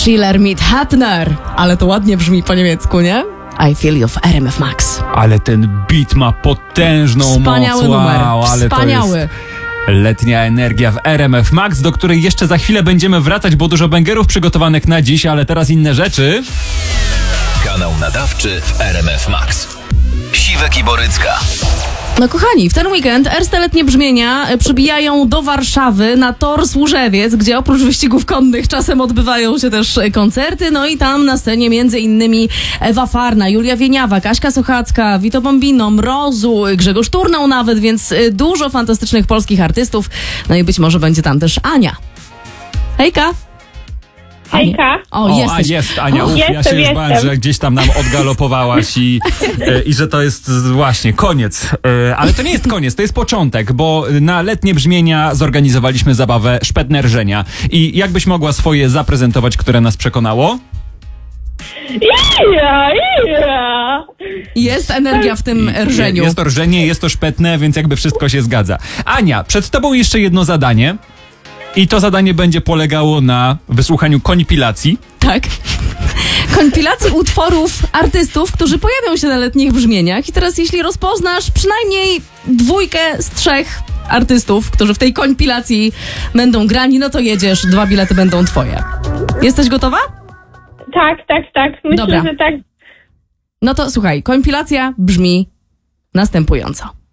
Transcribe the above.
Schiller mit Hapner. Ale to ładnie brzmi po niemiecku, nie? I Feel You w RMF Max. Ale ten beat ma potężną Wspaniały moc. numer. Wow, ale Wspaniały. to jest letnia energia w RMF Max, do której jeszcze za chwilę będziemy wracać, bo dużo bangerów przygotowanych na dziś, ale teraz inne rzeczy. Kanał nadawczy w RMF Max. Siwek i Borycka. No kochani, w ten weekend Erste Letnie Brzmienia przybijają do Warszawy na tor Służewiec, gdzie oprócz wyścigów konnych czasem odbywają się też koncerty. No i tam na scenie między innymi Ewa Farna, Julia Wieniawa, Kaśka Sochacka, Vito Bombino, Mrozu, Grzegorz Turnał nawet, więc dużo fantastycznych polskich artystów. No i być może będzie tam też Ania. Hejka! Hejka. Jesteś. Jest, Ania, ja Jestem, się już bałem, że gdzieś tam nam odgalopowałaś i że to jest właśnie koniec. Ale to nie jest koniec, to jest początek, bo na letnie brzmienia zorganizowaliśmy zabawę Szpetne Rżenia. I jakbyś mogła swoje zaprezentować, które nas przekonało? Jest energia w tym rżeniu. Jest to rżenie, jest to szpetne, więc jakby wszystko się zgadza. Ania, przed tobą jeszcze jedno zadanie. I to zadanie będzie polegało na wysłuchaniu kompilacji. Tak. Kompilacji utworów artystów, którzy pojawią się na letnich brzmieniach. I teraz jeśli rozpoznasz przynajmniej 2 z 3 artystów, którzy w tej kompilacji będą grani, no to jedziesz, 2 bilety będą twoje. Jesteś gotowa? Tak. Myślę, Dobra. że tak. No to słuchaj, kompilacja brzmi następująco.